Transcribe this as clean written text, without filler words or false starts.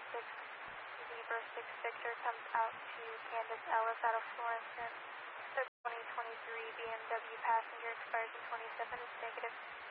6 Zebra 6 Victor comes out to Candace Ellis out of Florenton. The 2023 BMW passenger expires in 27 is negative.